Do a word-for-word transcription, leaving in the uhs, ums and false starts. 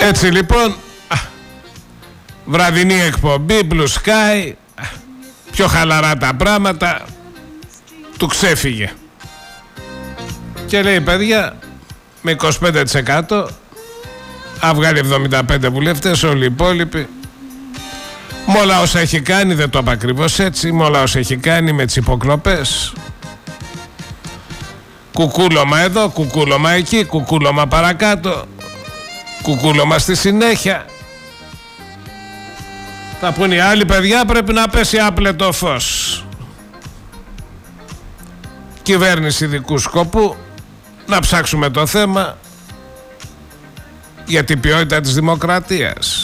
Έτσι λοιπόν, βραδινή εκπομπή, Blue Sky, πιο χαλαρά τα πράγματα, του ξέφυγε. Και λέει, παιδιά, με είκοσι πέντε τοις εκατό, αν βγάλει εβδομήντα πέντε βουλευτές, όλοι οι υπόλοιποι, με όλα όσα έχει κάνει, δεν το είπα ακριβώς έτσι, με όλα όσα έχει κάνει με τις υποκλοπές, κουκούλωμα εδώ, κουκούλωμα εκεί, κουκούλωμα παρακάτω, κουκούλωμα στη συνέχεια. Θα πούνε οι άλλοι, παιδιά, πρέπει να πέσει άπλετο φως. Κυβέρνηση δικού σκοπού, να ψάξουμε το θέμα για την ποιότητα της δημοκρατίας.